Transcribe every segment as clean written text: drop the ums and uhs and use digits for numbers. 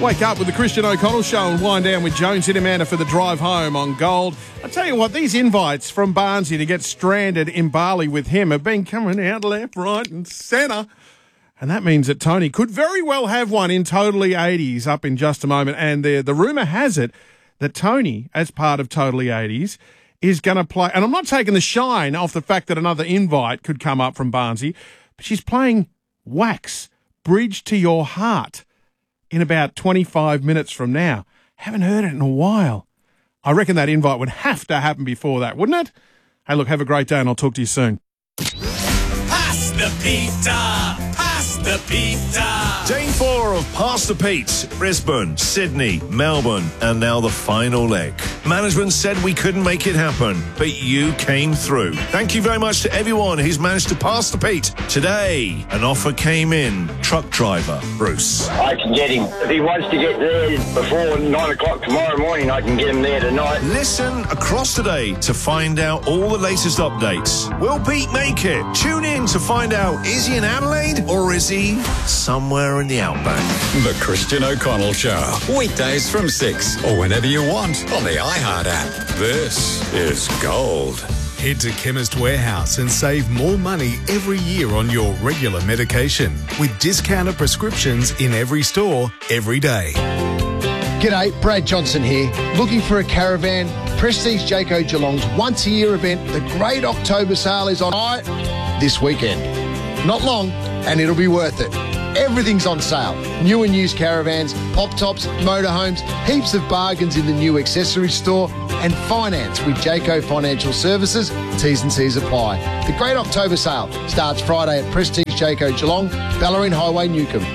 Wake up with the Christian O'Connell Show and wind down with Jones and Amanda for the drive home on Gold. I tell you what, these invites from Barnesy to get stranded in Bali with him have been coming out left, right and centre. And that means that Tony could very well have one in Totally 80s up in just a moment. And the rumour has it that Tony, as part of Totally 80s, is going to play, and I'm not taking the shine off the fact that another invite could come up from Barnesy, but she's playing Wax, Bridge to Your Heart, in about 25 minutes from now. Haven't heard it in a while. I reckon that invite would have to happen before that, wouldn't it? Hey, look, have a great day and I'll talk to you soon. Pass the pizza! Pass the pizza! Day 4 of Pass the Pete, Brisbane, Sydney, Melbourne, and now the final leg. Management said we couldn't make it happen, but you came through. Thank you very much to everyone who's managed to pass the Pete. Today, an offer came in. Truck driver, Bruce. I can get him. If he wants to get there before 9 o'clock tomorrow morning, I can get him there tonight. Listen across today to find out all the latest updates. Will Pete make it? Tune in to find out, is he in Adelaide or is he somewhere in the outback? The Christian O'Connell Show. Weekdays from 6 or whenever you want on the iHeart app. This is Gold. Head to Chemist Warehouse and save more money every year on your regular medication with discounted prescriptions in every store, every day. G'day, Brad Johnson here. Looking for a caravan? Prestige Jayco Geelong's once-a-year event, the Great October Sale, is on this weekend. Not long, and it'll be worth it. Everything's on sale. New and used caravans, pop-tops, motorhomes, heaps of bargains in the new accessory store, and finance with Jayco Financial Services. T's and C's apply. The Great October Sale starts Friday at Prestige Jayco Geelong, Bellarine Highway, Newcomb.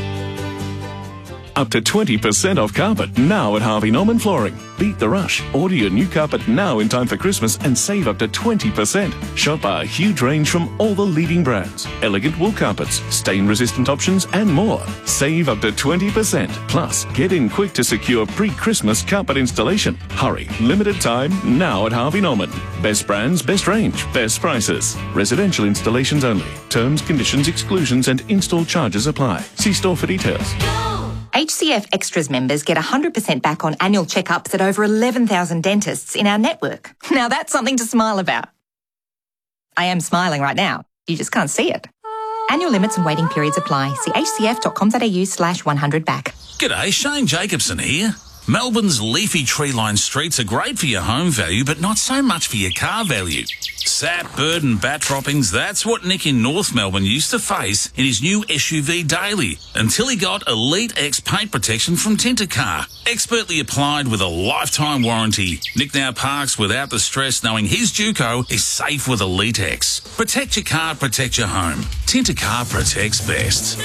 Up to 20% off carpet now at Harvey Norman Flooring. Beat the rush. Order your new carpet now in time for Christmas and save up to 20%. Shop our huge range from all the leading brands. Elegant wool carpets, stain-resistant options and more. Save up to 20%. Plus, get in quick to secure pre-Christmas carpet installation. Hurry. Limited time now at Harvey Norman. Best brands, best range, best prices. Residential installations only. Terms, conditions, exclusions and install charges apply. See store for details. HCF Extras members get 100% back on annual checkups at over 11,000 dentists in our network. Now that's something to smile about. I am smiling right now. You just can't see it. Annual limits and waiting periods apply. See hcf.com.au/100back. G'day, Shane Jacobson here. Melbourne's leafy tree-lined streets are great for your home value, but not so much for your car value. Sap, bird and bat droppings, that's what Nick in North Melbourne used to face in his new SUV Daily, until he got Elite X paint protection from Tintercar. Expertly applied with a lifetime warranty. Nick now parks without the stress knowing his Duco is safe with Elite X. Protect your car, protect your home. Tintercar protects best.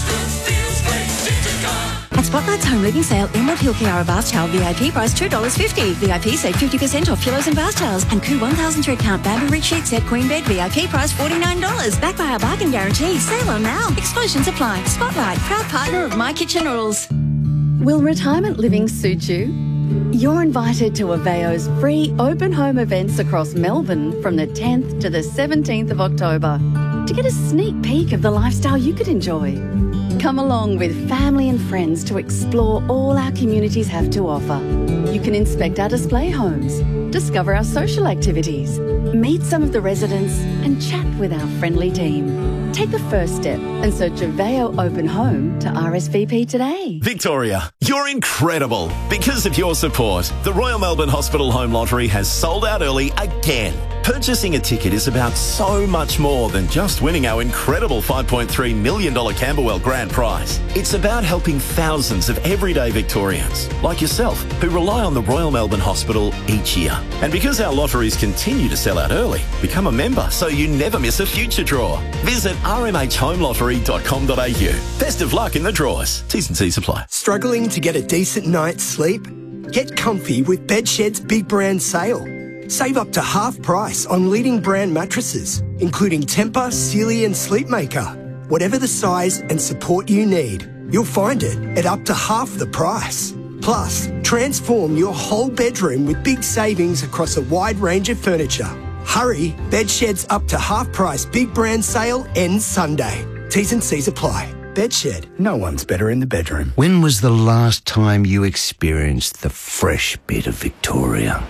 At Spotlight's Home Living Sale, Emerald Hill Kiara Bath Towel VIP price $2.50. VIP save 50% off pillows and bath towels. And Koo 1000 thread count Bamboo Ridge Sheet Set Queen Bed VIP price $49. Backed by our bargain guarantee. Sale on now. Exclusions apply. Spotlight, proud partner of My Kitchen Rules. Will retirement living suit you? You're invited to Aveo's free open home events across Melbourne from the 10th to the 17th of October to get a sneak peek of the lifestyle you could enjoy. Come along with family and friends to explore all our communities have to offer. You can inspect our display homes, discover our social activities, meet some of the residents and chat with our friendly team. Take the first step and search Aveo Open Home to RSVP today. Victoria, you're incredible. Because of your support, the Royal Melbourne Hospital Home Lottery has sold out early again. Purchasing a ticket is about so much more than just winning our incredible $5.3 million Camberwell grand prize. It's about helping thousands of everyday Victorians, like yourself, who rely on the Royal Melbourne Hospital each year. And because our lotteries continue to sell out early, become a member so you never miss a future draw. Visit rmhhomeLottery.com.au. Best of luck in the draws. T's and C's apply. Struggling to get a decent night's sleep? Get comfy with Bedshed's big brand sale. Save up to half price on leading brand mattresses, including Tempur, Sealy and Sleepmaker. Whatever the size and support you need, you'll find it at up to half the price. Plus, transform your whole bedroom with big savings across a wide range of furniture. Hurry, Bedshed's up to half price big brand sale ends Sunday. T's and C's apply. Bedshed. No one's better in the bedroom. When was the last time you experienced the fresh bit of Victoria?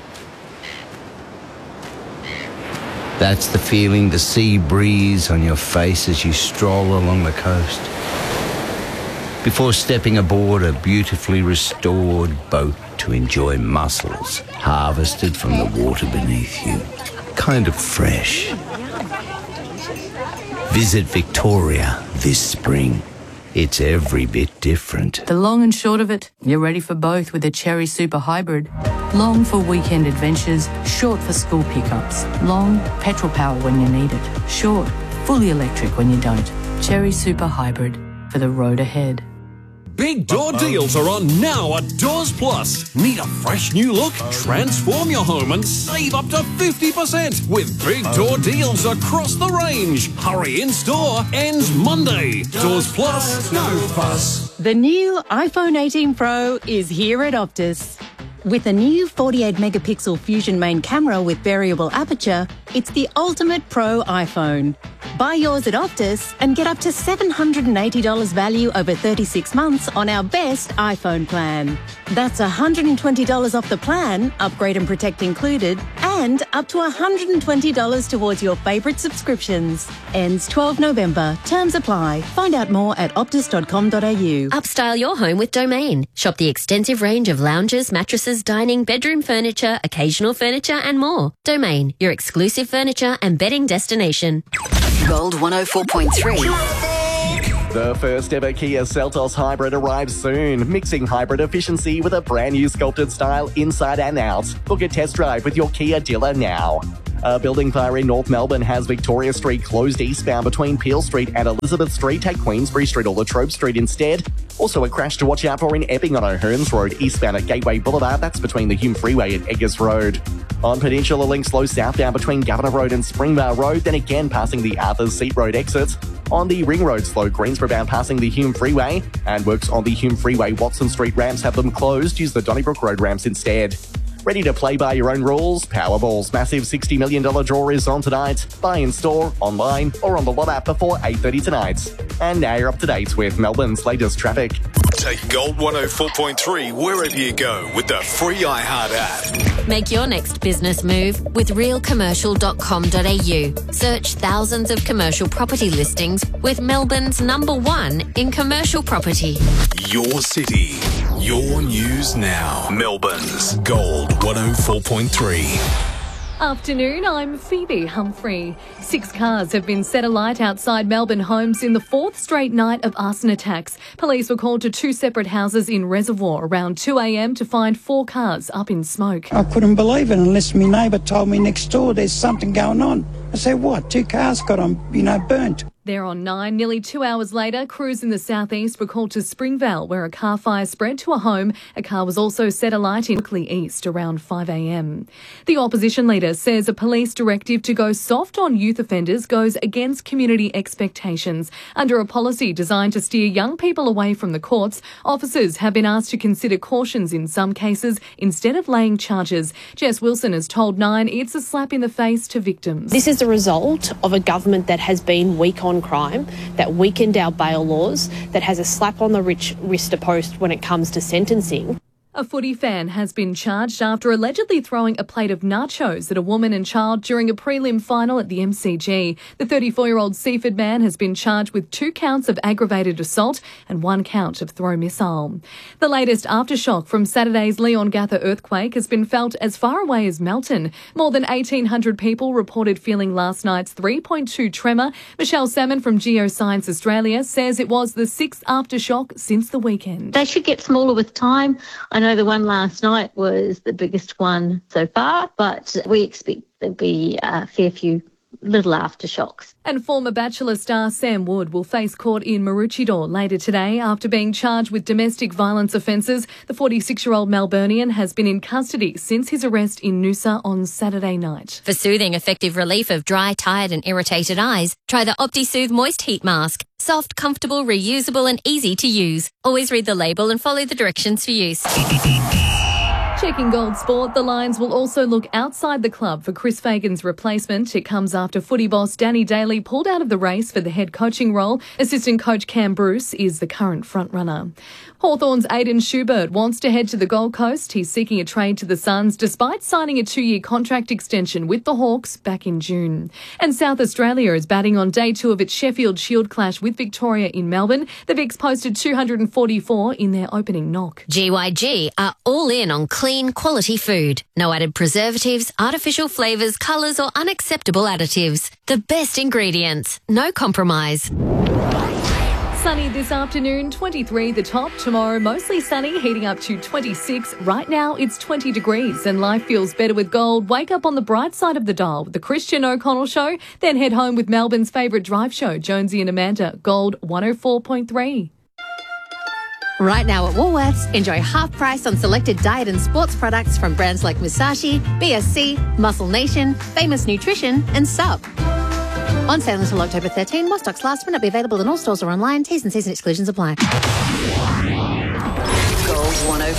That's the feeling, the sea breeze on your face as you stroll along the coast. Before stepping aboard a beautifully restored boat to enjoy mussels harvested from the water beneath you. Kind of fresh. Visit Victoria this spring. It's every bit different. The long and short of it, you're ready for both with a Cherry Super Hybrid. Long for weekend adventures, short for school pickups. Long, petrol power when you need it. Short, fully electric when you don't. Cherry Super Hybrid for the road ahead. Big door deals are on now at Doors Plus. Need a fresh new look? Transform your home and save up to 50% with big door deals across the range. Hurry in store, ends Monday. Doors Plus, no fuss. The new iPhone 18 Pro is here at Optus. With a new 48-megapixel Fusion main camera with variable aperture, it's the ultimate pro iPhone. Buy yours at Optus and get up to $780 value over 36 months on our best iPhone plan. That's $120 off the plan, upgrade and protect included, and up to $120 towards your favourite subscriptions. Ends 12 November. Terms apply. Find out more at optus.com.au. Upstyle your home with Domain. Shop the extensive range of lounges, mattresses, dining, bedroom furniture, occasional furniture and more. Domain, your exclusive furniture and bedding destination. Gold 104.3. The first ever Kia Seltos Hybrid arrives soon, mixing hybrid efficiency with a brand new sculpted style inside and out. Book a test drive with your Kia dealer now. A building fire in North Melbourne has Victoria Street closed eastbound between Peel Street and Elizabeth Street. Take Queensbury Street or Latrobe Street instead. Also a crash to watch out for in Epping on O'Hearns Road, eastbound at Gateway Boulevard. That's between the Hume Freeway and Eggers Road. On Peninsula Link, slow southbound between Governor Road and Springvale Road, then again passing the Arthur's Seat Road exit. On the Ring Road, slow Greensboro bound passing the Hume Freeway, and works on the Hume Freeway Watson Street ramps have them closed. Use the Donnybrook Road ramps instead. Ready to play by your own rules? Powerball's massive $60 million draw is on tonight. Buy in store, online, or on the Lot app before 8:30 tonight. And now you're up to date with Melbourne's latest traffic. Take Gold 104.3 wherever you go with the free iHeart app. Make your next business move with realcommercial.com.au. Search thousands of commercial property listings with Melbourne's #1 in commercial property. Your city, your news now. Melbourne's Gold 104.3. Afternoon, I'm Phoebe Humphrey. 6 cars have been set alight outside Melbourne homes in the 4th straight night of arson attacks. Police were called to 2 separate houses in Reservoir around 2 a.m. to find 4 cars up in smoke. I couldn't believe it unless my neighbour told me next door there's something going on. I said, what? 2 cars got on, burnt. They're on 9. Nearly 2 hours later, crews in the southeast were called to Springvale, where a car fire spread to a home. A car was also set alight in Oakley East around 5 a.m. The opposition leader says a police directive to go soft on youth offenders goes against community expectations. Under a policy designed to steer young people away from the courts, officers have been asked to consider cautions in some cases instead of laying charges. Jess Wilson has told 9 it's a slap in the face to victims. This is the result of a government that has been weak on crime, that weakened our bail laws, that has a slap on the wrist post when it comes to sentencing. A footy fan has been charged after allegedly throwing a plate of nachos at a woman and child during a prelim final at the MCG. The 34-year-old Seaford man has been charged with 2 counts of aggravated assault and 1 count of throw missile. The latest aftershock from Saturday's Leongatha earthquake has been felt as far away as Melton. More than 1,800 people reported feeling last night's 3.2 tremor. Michelle Salmon from Geoscience Australia says it was the 6th aftershock since the weekend. They should get smaller with time. I know the one last night was the biggest one so far, but we expect there'll be a fair few little aftershocks. And former Bachelor star Sam Wood will face court in Maroochydore later today after being charged with domestic violence offences. The 46-year-old Melburnian has been in custody since his arrest in Noosa on Saturday night. For soothing, effective relief of dry, tired and irritated eyes, try the OptiSoothe Moist Heat Mask. Soft, comfortable, reusable and easy to use. Always read the label and follow the directions for use. Checking Gold Sport, the Lions will also look outside the club for Chris Fagan's replacement. It comes after footy boss Danny Daly pulled out of the race for the head coaching role. Assistant coach Cam Bruce is the current frontrunner. Hawthorn's Aidan Schubert wants to head to the Gold Coast. He's seeking a trade to the Suns despite signing a 2-year contract extension with the Hawks back in June. And South Australia is batting on day 2 of its Sheffield Shield clash with Victoria in Melbourne. The Vics posted 244 in their opening knock. GYG are all in on clean, quality food. No added preservatives, artificial flavours, colours or unacceptable additives. The best ingredients. No compromise. Sunny this afternoon, 23 the top. Tomorrow, mostly sunny, heating up to 26. Right now, it's 20 degrees and life feels better with gold. Wake up on the bright side of the dial with the Christian O'Connell Show. Then head home with Melbourne's favourite drive show, Jonesy and Amanda, Gold 104.3. Right now at Woolworths, enjoy half price on selected diet and sports products from brands like Musashi, BSC, Muscle Nation, Famous Nutrition and Sub. On sale until October 13. More stocks last. May not be available in all stores or online. T's and C's and exclusions apply.